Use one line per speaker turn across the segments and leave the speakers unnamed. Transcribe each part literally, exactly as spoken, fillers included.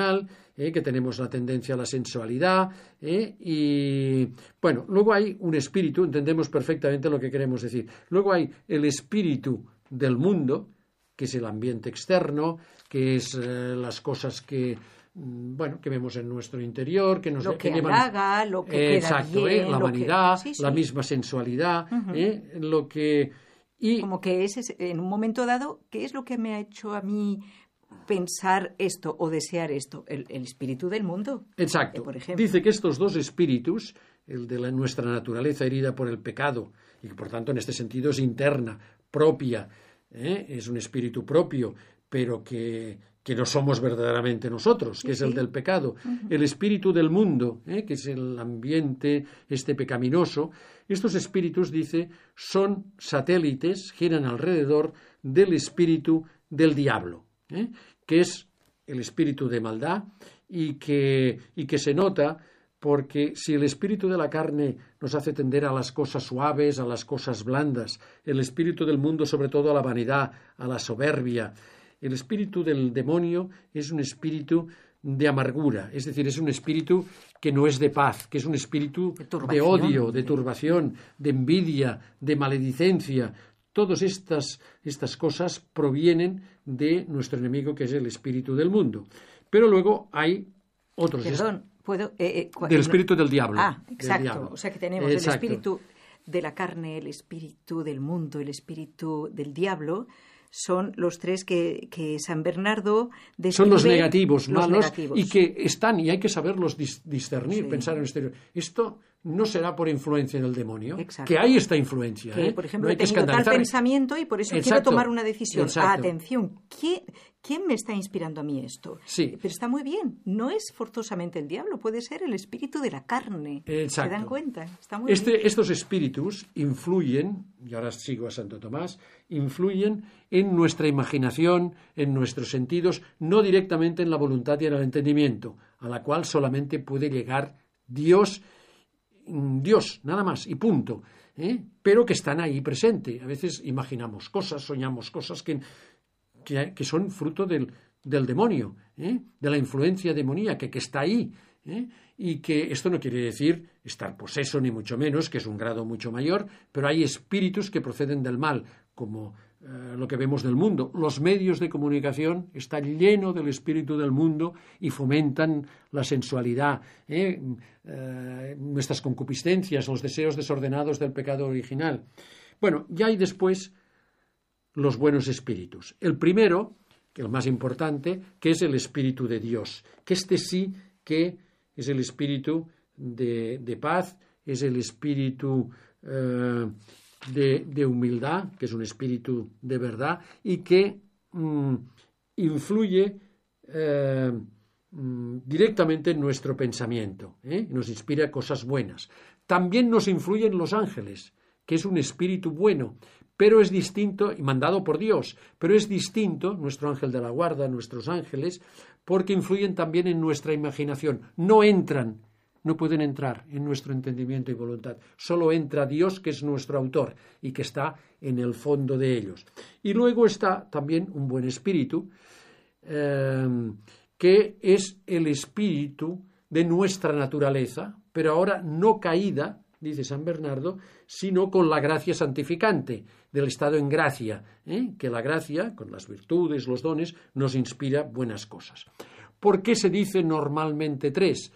carnal, eh, que tenemos la tendencia a la sensualidad, eh, y bueno, luego hay un espíritu, entendemos perfectamente lo que queremos decir. Luego hay el espíritu del mundo, que es el ambiente externo, que es eh, las cosas que bueno, que vemos en nuestro interior, que nos
lo que,
que
halaga,
llevan,
lo que queda
exacto,
bien,
eh, la
lo
vanidad,
que, sí, sí.
la misma sensualidad, uh-huh. eh, lo que y
como que es en un momento dado, ¿qué es lo que me ha hecho a mí pensar esto o desear esto? El, el espíritu del mundo.
Exacto.
Eh, por ejemplo.
Dice que estos dos espíritus, el de la, nuestra naturaleza herida por el pecado y que por tanto en este sentido es interna, propia, eh, es un espíritu propio, pero que que no somos verdaderamente nosotros, que sí, es el sí. del pecado. Uh-huh. El espíritu del mundo, ¿eh? que es el ambiente este pecaminoso, estos espíritus, dice, son satélites, giran alrededor del espíritu del diablo, ¿eh? que es el espíritu de maldad y que, y que se nota porque si el espíritu de la carne nos hace tender a las cosas suaves, a las cosas blandas, el espíritu del mundo sobre todo a la vanidad, a la soberbia, el espíritu del demonio es un espíritu de amargura, es decir, es un espíritu que no es de paz, que es un espíritu de, de odio, de turbación, de envidia, de maledicencia. Todas estas, estas cosas provienen de nuestro enemigo, que es el espíritu del mundo. Pero luego hay otros.
Perdón, puedo. Eh, eh,
del espíritu del diablo.
Ah, exacto.
Diablo.
O sea que tenemos
exacto.
el espíritu de la carne, el espíritu del mundo, el espíritu del diablo. Son los tres que, que San Bernardo describe.
Son los negativos,
los
malos,
negativos.
y que están, y hay que saberlos dis, discernir, sí. pensar en el exterior. Esto no será por influencia del demonio,
exacto.
que hay esta influencia.
Que,
¿eh?
por ejemplo,
no hay
he
que
tenido tal pensamiento y por eso
exacto.
quiero tomar una decisión.
Exacto.
Atención, ¿quién, ¿quién me está inspirando a mí esto?
Sí.
Pero está muy bien, no es forzosamente el diablo, puede ser el espíritu de la carne.
Exacto.
¿Se dan cuenta? Está muy
este,
bien.
Estos espíritus influyen, y ahora sigo a Santo Tomás, influyen en nuestra imaginación, en nuestros sentidos, no directamente en la voluntad y en el entendimiento, a la cual solamente puede llegar Dios, Dios, nada más, y punto, ¿eh? Pero que están ahí presentes. A veces imaginamos cosas, soñamos cosas que, que, que son fruto del, del demonio, ¿eh? de la influencia demoníaca que está ahí, ¿eh? Y que esto no quiere decir estar poseso, ni mucho menos, que es un grado mucho mayor, pero hay espíritus que proceden del mal, como eh, lo que vemos del mundo. Los medios de comunicación están llenos del espíritu del mundo y fomentan la sensualidad, ¿eh? Eh, nuestras concupiscencias, los deseos desordenados del pecado original. Bueno, ya hay después los buenos espíritus. El primero, que el más importante, que es el espíritu de Dios, que este sí que es el espíritu de, de paz, es el espíritu eh, de, de humildad, que es un espíritu de verdad y que mm, influye eh, mm, directamente en nuestro pensamiento, ¿eh? Nos inspira cosas buenas. También nos influyen los ángeles, que es un espíritu bueno, pero es distinto, y mandado por Dios, pero es distinto, nuestro ángel de la guarda, nuestros ángeles, porque influyen también en nuestra imaginación. No entran, no pueden entrar en nuestro entendimiento y voluntad. Solo entra Dios, que es nuestro autor, y que está en el fondo de ellos. Y luego está también un buen espíritu, eh, que es el espíritu de nuestra naturaleza, pero ahora no caída, dice San Bernardo, sino con la gracia santificante, del estado en gracia, ¿eh? que la gracia, con las virtudes, los dones, nos inspira buenas cosas. ¿Por qué se dice normalmente tres?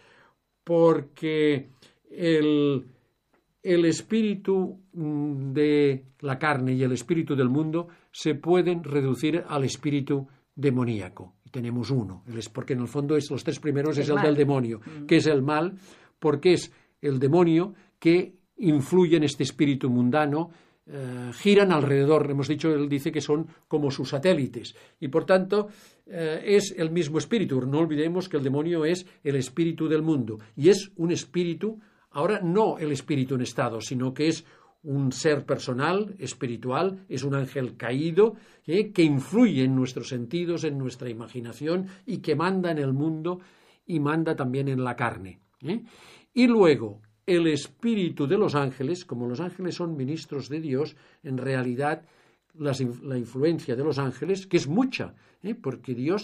Porque el, el espíritu de la carne y el espíritu del mundo se pueden reducir al espíritu demoníaco. Tenemos uno, porque en el fondo es, los tres primeros es el, el del demonio, mm. que es el mal, porque es el demonio que influye en este espíritu mundano, eh, giran alrededor, hemos dicho, él dice que son como sus satélites, y por tanto eh, es el mismo espíritu. No olvidemos que el demonio es el espíritu del mundo, y es un espíritu, ahora no el espíritu en estado, sino que es un ser personal, espiritual, es un ángel caído, eh, que influye en nuestros sentidos, en nuestra imaginación, y que manda en el mundo y manda también en la carne. ¿eh? Y luego, el espíritu de los ángeles, como los ángeles son ministros de Dios, en realidad las, la influencia de los ángeles, que es mucha, ¿eh? porque Dios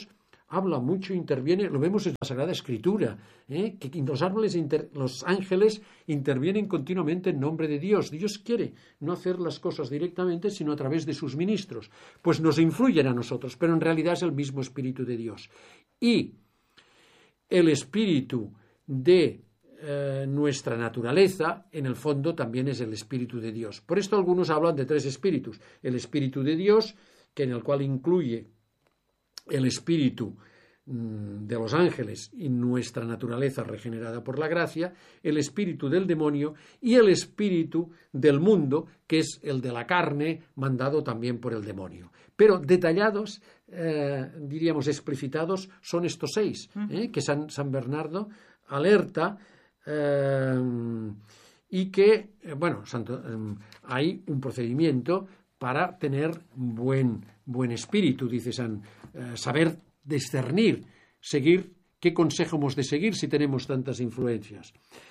habla mucho, interviene, lo vemos en la Sagrada Escritura, ¿eh? que los árboles, inter, los ángeles intervienen continuamente en nombre de Dios. Dios quiere no hacer las cosas directamente, sino a través de sus ministros. Pues nos influyen a nosotros, pero en realidad es el mismo Espíritu de Dios. Y el Espíritu de eh, nuestra naturaleza, en el fondo, también es el Espíritu de Dios. Por esto algunos hablan de tres espíritus. El Espíritu de Dios, que en el cual incluye el espíritu mm, de los ángeles y nuestra naturaleza regenerada por la gracia, el espíritu del demonio y el espíritu del mundo, que es el de la carne, mandado también por el demonio. Pero detallados, eh, diríamos explicitados, son estos seis, eh, que San, San Bernardo alerta eh, y que, eh, bueno, santo, eh, hay un procedimiento para tener buen, buen espíritu, dice San, eh, saber discernir, seguir, qué consejo hemos de seguir si tenemos tantas influencias.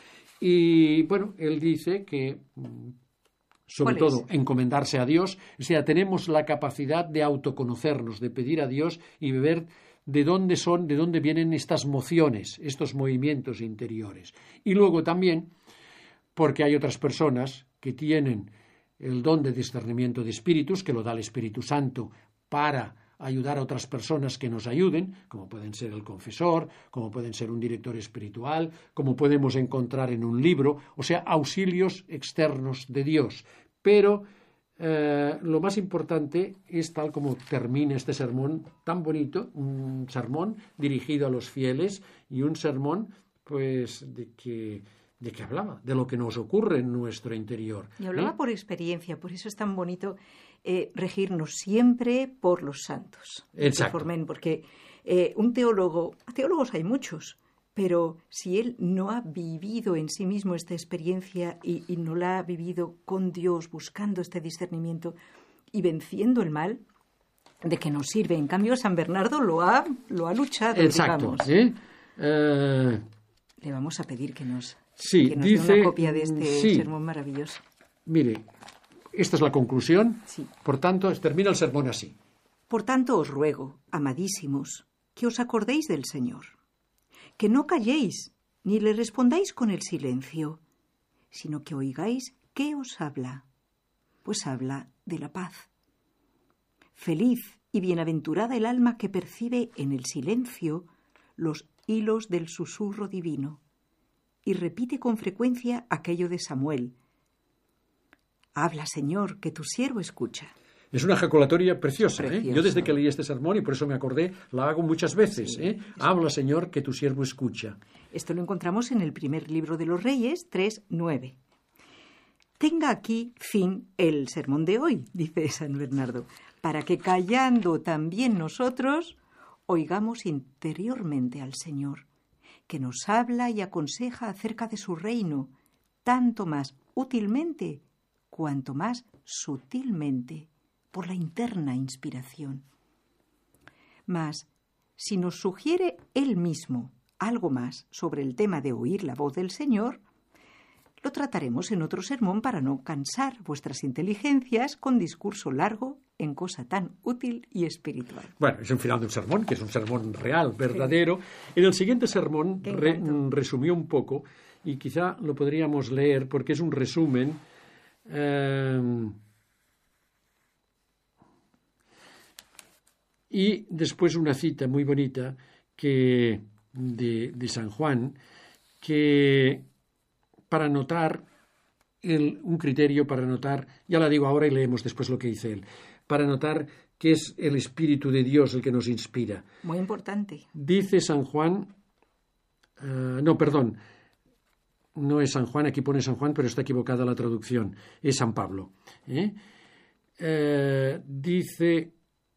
Y bueno, él dice que, sobre todo, encomendarse a Dios, o sea, tenemos la capacidad de autoconocernos, de pedir a Dios y ver de dónde son, de dónde vienen estas mociones, estos movimientos interiores. Y luego también, porque hay otras personas que tienen el don de discernimiento de espíritus, que lo da el Espíritu Santo para ayudar a otras personas que nos ayuden, como pueden ser el confesor, como pueden ser un director espiritual, como podemos encontrar en un libro, o sea, auxilios externos de Dios. Pero eh, lo más importante es, tal como termina este sermón tan bonito, un sermón dirigido a los fieles y un sermón, pues, de que ¿de qué hablaba? De lo que nos ocurre en nuestro interior.
Y hablaba ¿eh? por experiencia, por eso es tan bonito eh, regirnos siempre por los santos.
Exacto.
Formen, porque eh, un teólogo, teólogos hay muchos, pero si él no ha vivido en sí mismo esta experiencia y, y no la ha vivido con Dios, buscando este discernimiento y venciendo el mal, ¿de qué nos sirve? En cambio, San Bernardo lo ha, lo ha luchado,
Exacto,
digamos.
¿eh? Uh...
Le vamos a pedir que nos...
Sí,
que nos
dice,
dé una copia de este
sí,
sermón maravilloso.
Mire, esta es la conclusión.
Sí.
Por tanto, termina el sermón así.
Por tanto os ruego, amadísimos, que os acordéis del Señor, que no calléis ni le respondáis con el silencio, sino que oigáis qué os habla, pues habla de la paz. Feliz y bienaventurada el alma que percibe en el silencio los hilos del susurro divino, y repite con frecuencia aquello de Samuel: habla, Señor, que tu siervo escucha.
Es una ejaculatoria preciosa, ¿eh? Yo desde que leí este sermón, y por eso me acordé, la hago muchas veces, ¿eh? Habla, Señor, que tu siervo escucha.
Esto lo encontramos en el primer libro de los Reyes, tres nueve. Tenga aquí fin el sermón de hoy, dice San Bernardo, para que callando también nosotros oigamos interiormente al Señor, que nos habla y aconseja acerca de su reino, tanto más útilmente cuanto más sutilmente, por la interna inspiración. Mas, si nos sugiere él mismo algo más sobre el tema de oír la voz del Señor, lo trataremos en otro sermón para no cansar vuestras inteligencias con discurso largo en cosa tan útil y espiritual.
Bueno, es un final de un sermón, que es un sermón real, verdadero. Sí. En el siguiente sermón re, resumió un poco, y quizá lo podríamos leer porque es un resumen. Eh, y después una cita muy bonita que de, de San Juan, que para notar el, un criterio para notar, ya la digo ahora y leemos después lo que dice él, para notar que es el Espíritu de Dios el que nos inspira.
Muy importante.
Dice San Juan, uh, no, perdón, no es San Juan, aquí pone San Juan, pero está equivocada la traducción, es San Pablo. ¿eh? Uh, dice,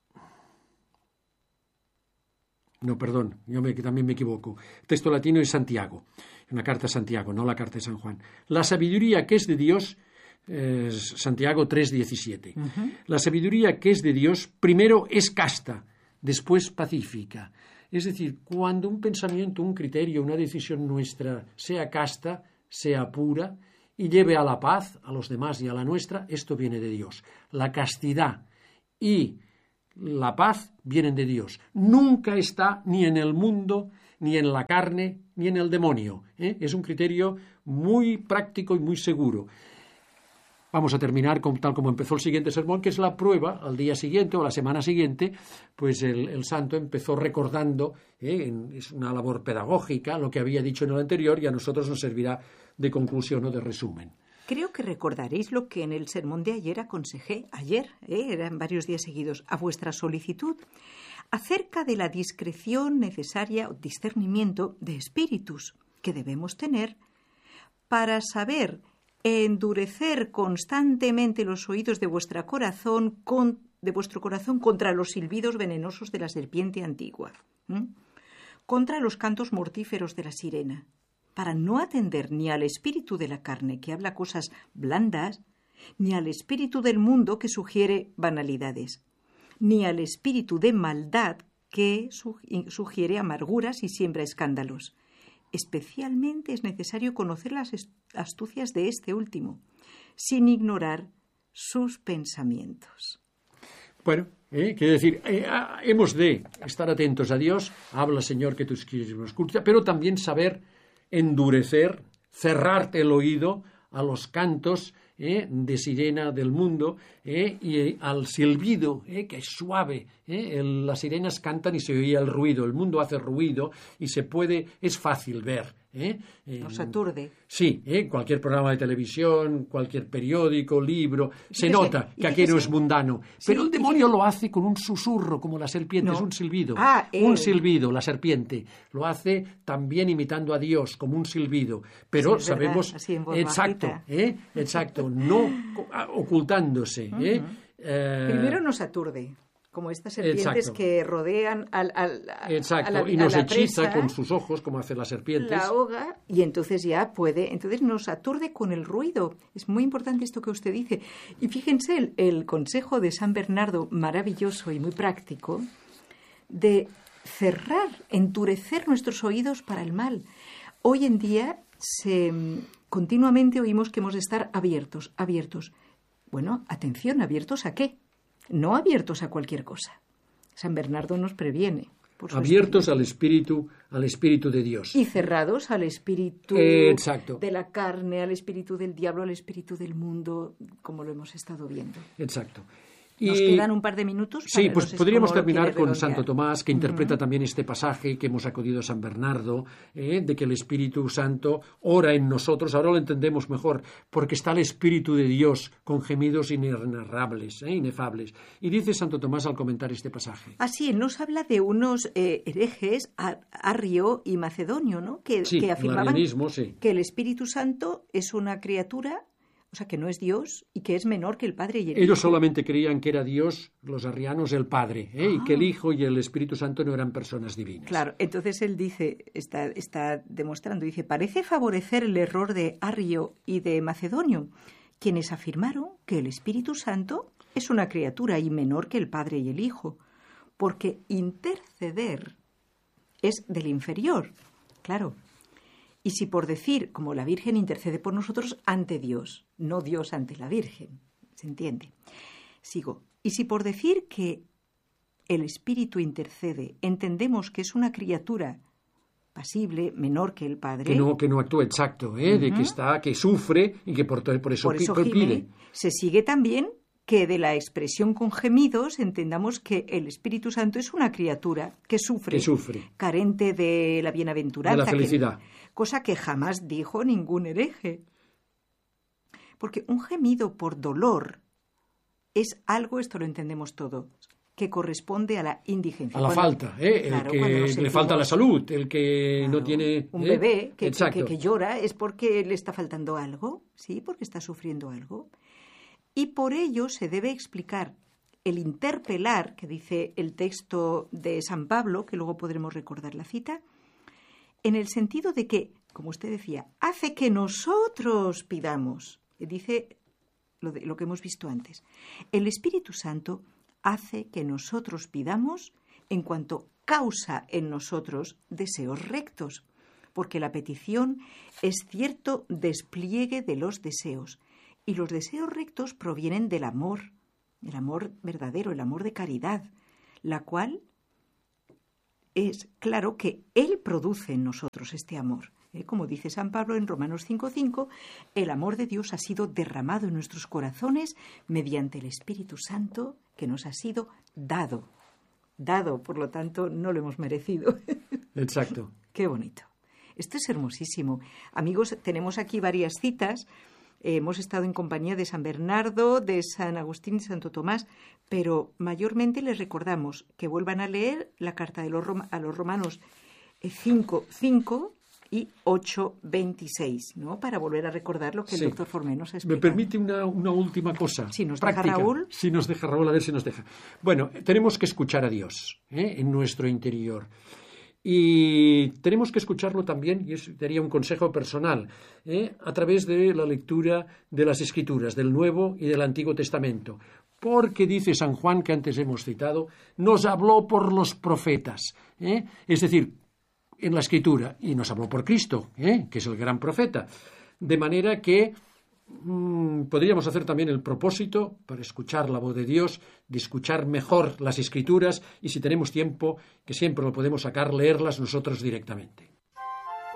no, perdón, yo me, también me equivoco, texto latino es Santiago, una carta a Santiago, no la carta de San Juan. La sabiduría que es de Dios, eh, Santiago tres diecisiete. Uh-huh. La sabiduría que es de Dios primero es casta, después pacífica. Es decir, cuando un pensamiento, un criterio, una decisión nuestra sea casta, sea pura y lleve a la paz a los demás y a la nuestra, esto viene de Dios. La castidad y la paz vienen de Dios. Nunca está ni en el mundo, ni en la carne, ni en el demonio. ¿eh? Es un criterio muy práctico y muy seguro. Vamos a terminar con, tal como empezó el siguiente sermón, que es la prueba. Al día siguiente o la semana siguiente, pues el, el santo empezó recordando, ¿eh? en, es una labor pedagógica, lo que había dicho en el anterior, y a nosotros nos servirá de conclusión o de resumen.
Creo que recordaréis lo que en el sermón de ayer aconsejé, ayer, ¿eh? eran varios días seguidos, a vuestra solicitud, acerca de la discreción necesaria o discernimiento de espíritus que debemos tener para saber endurecer constantemente los oídos de vuestro corazón, con, de vuestro corazón contra los silbidos venenosos de la serpiente antigua, ¿m? contra los cantos mortíferos de la sirena, para no atender ni al espíritu de la carne que habla cosas blandas, ni al espíritu del mundo que sugiere banalidades, ni al espíritu de maldad que sugiere amarguras y siembra escándalos. Especialmente es necesario conocer las astucias de este último, sin ignorar sus pensamientos.
Bueno, ¿eh? quiere decir, eh, hemos de estar atentos a Dios, habla Señor que tus quieres nos escucha, pero también saber endurecer, cerrarte el oído a los cantos ¿eh? de sirena del mundo ¿eh? y eh, al silbido, ¿eh? que es suave. ¿eh? El, las sirenas cantan y se oía el ruido, el mundo hace ruido y se puede, es fácil ver. ¿eh?
Nos aturde.
Sí, ¿eh? cualquier programa de televisión, cualquier periódico, libro, se
fíjese,
nota que aquello es mundano.
Sí,
pero el demonio lo hace con un susurro, como la serpiente,
no.
es un silbido.
Ah,
un
él.
silbido, la serpiente. Lo hace también imitando a Dios, como un silbido. Pero
sí, es
sabemos...
verdad, así en voz
exacto,
bajita.
¿eh? exacto, no ocultándose.
Uh-huh.
¿eh? Eh,
Primero nos aturde, como estas serpientes
exacto.
que rodean al, al, a,
Exacto,
a la,
y nos
a la
hechiza
presa,
con sus ojos, como hacen las serpientes.
la ahoga y entonces ya puede, entonces nos aturde con el ruido. Es muy importante esto que usted dice. Y fíjense el, el consejo de San Bernardo, maravilloso y muy práctico, de cerrar, endurecer nuestros oídos para el mal. Hoy en día se, continuamente oímos que hemos de estar abiertos, abiertos. Bueno, atención, ¿abiertos a qué? No abiertos a cualquier cosa. San Bernardo nos previene. Por su
Abiertos
espíritu.
al espíritu, al espíritu de Dios.
Y cerrados al espíritu
eh, exacto.
de la carne, al espíritu del diablo, al espíritu del mundo, como lo hemos estado viendo.
Exacto.
Nos
Y,
quedan un par de minutos.
Sí,
para,
pues
no sé
podríamos
cómo lo
terminar
quiere
con
redondear.
Santo Tomás, que interpreta
Uh-huh.
también este pasaje que hemos acudido a San Bernardo, eh, de que el Espíritu Santo ora en nosotros. Ahora lo entendemos mejor, porque está el Espíritu de Dios con gemidos inenarrables, eh, inefables. Y dice Santo Tomás al comentar este pasaje.
Así, él nos habla de unos eh, herejes, Arrio y Macedonio, ¿no? Que,
Sí,
que
el
afirmaban
arrianismo, sí.
que el Espíritu Santo es una criatura, o sea, que no es Dios y que es menor que el Padre y el
Ellos
Hijo.
solamente creían que era Dios, los arrianos, el Padre, ¿eh?
Ah.
y que el Hijo y el Espíritu Santo no eran personas divinas.
Claro, entonces él dice, está, está demostrando, dice, parece favorecer el error de Arrio y de Macedonio, quienes afirmaron que el Espíritu Santo es una criatura y menor que el Padre y el Hijo, porque interceder es del inferior, claro. Y si por decir, como la Virgen intercede por nosotros ante Dios, no Dios ante la Virgen, ¿se entiende? Sigo. Y si por decir que el Espíritu intercede, entendemos que es una criatura pasible, menor que el Padre.
Que no, que no actúa exacto, ¿eh?
Uh-huh.
de que está, que sufre y que por, por eso,
por eso
pi-
gime,
pide.
se sigue también que de la expresión con gemidos entendamos que el Espíritu Santo es una criatura que sufre,
Que sufre.
carente de la bienaventuranza,
De la felicidad.
que- cosa que jamás dijo ningún hereje. Porque un gemido por dolor es algo, esto lo entendemos todos, que corresponde a la indigencia.
A la
Cuando-
falta, ¿eh? el
claro,
que
cuando nos
le
sentimos-
falta la salud, el que
Claro,
no tiene...
un
¿eh?
bebé que, que,
Exacto.
que- que llora es porque le está faltando algo, ¿sí? Porque está sufriendo algo. Y por ello se debe explicar el interpelar, que dice el texto de San Pablo, que luego podremos recordar la cita, en el sentido de que, como usted decía, hace que nosotros pidamos. Dice lo, de, lo que hemos visto antes. El Espíritu Santo hace que nosotros pidamos en cuanto causa en nosotros deseos rectos, porque la petición es cierto despliegue de los deseos, y los deseos rectos provienen del amor, el amor verdadero, el amor de caridad, la cual es claro que Él produce en nosotros este amor. ¿Eh? Como dice San Pablo en Romanos cinco cinco, el amor de Dios ha sido derramado en nuestros corazones mediante el Espíritu Santo que nos ha sido dado. Dado, por lo tanto, no lo hemos merecido.
Exacto.
Qué bonito. Esto es hermosísimo. Amigos, tenemos aquí varias citas. Eh, hemos estado en compañía de San Bernardo, de San Agustín y Santo Tomás, pero mayormente les recordamos que vuelvan a leer la carta de los Rom- a los Romanos cinco cinco y ocho veintiséis, ¿no? Para volver a recordar lo que el
Sí.
doctor Formé nos ha
¿Me
explicado.
permite una, una última cosa?
Si nos
práctica?
deja Raúl.
Si nos deja Raúl, a ver si nos deja. Bueno, tenemos que escuchar a Dios, ¿eh? En nuestro interior. Y tenemos que escucharlo también, y eso sería un consejo personal, ¿eh? A través de la lectura de las Escrituras, del Nuevo y del Antiguo Testamento. Porque dice San Juan, que antes hemos citado, nos habló por los profetas, ¿eh? Es decir, en la Escritura, y nos habló por Cristo, ¿eh? Que es el gran profeta. De manera que mmm, podríamos hacer también el propósito, para escuchar la voz de Dios, de escuchar mejor las Escrituras, y si tenemos tiempo, que siempre lo podemos sacar, leerlas nosotros directamente.